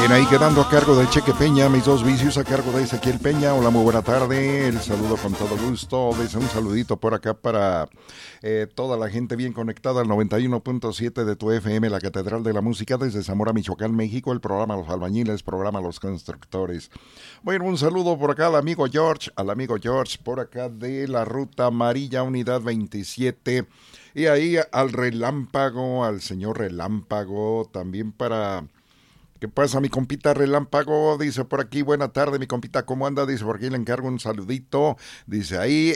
Bien, ahí quedando a cargo de Cheque Peña, mis dos vicios a cargo de Ezequiel Peña. Hola, muy buena tarde, el saludo con todo gusto. Desde un saludito por acá para toda la gente bien conectada al 91.7 de tu FM, la Catedral de la Música, desde Zamora, Michoacán, México, el programa Los Albañiles, programa Los Constructores. Bueno, un saludo por acá al amigo George por acá de la Ruta Amarilla, Unidad 27. Y ahí al Relámpago, al señor Relámpago, también para... ¿Qué pasa, mi compita Relámpago? Dice por aquí, buena tarde, mi compita, ¿cómo anda? Dice por aquí, le encargo un saludito. Dice ahí,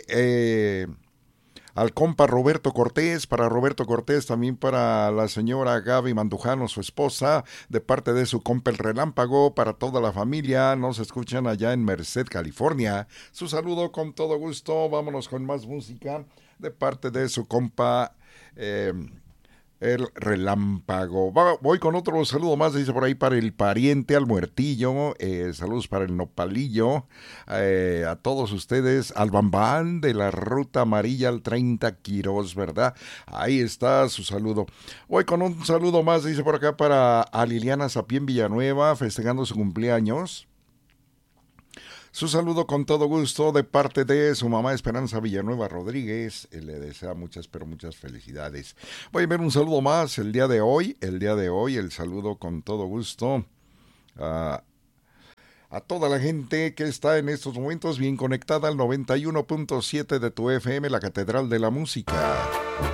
al compa Roberto Cortés, para Roberto Cortés, también para la señora Gaby Mandujano, su esposa, de parte de su compa el Relámpago, para toda la familia, nos escuchan allá en Merced, California. Su saludo con todo gusto, vámonos con más música, de parte de su compa... el Relámpago. Voy con otro saludo más, dice por ahí, para el pariente, al muertillo, saludos para el nopalillo, a todos ustedes, al Bambán de la Ruta Amarilla al 30 Quirós, ¿verdad? Ahí está su saludo. Voy con un saludo más, dice por acá, para a Liliana Sapien Villanueva, festejando su cumpleaños. Su saludo con todo gusto de parte de su mamá Esperanza Villanueva Rodríguez. Le desea muchas, pero muchas felicidades. Voy a ver un saludo más el día de hoy, el saludo con todo gusto a toda la gente que está en estos momentos bien conectada al 91.7 de tu FM, la Catedral de la Música.